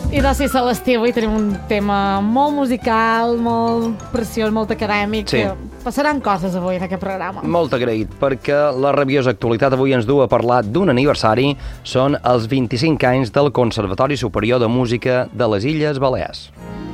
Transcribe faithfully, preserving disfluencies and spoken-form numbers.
I d'oci a l'estiu, avui tenim un tema molt musical, molt preciós, molt acadèmic. Sí. Passaran coses avui en aquest programa. Molt agraït, perquè la rabiosa actualitat avui ens du a parlar d'un aniversari. Són els vint-i-cinc anys del Conservatori Superior de Música de les Illes Balears.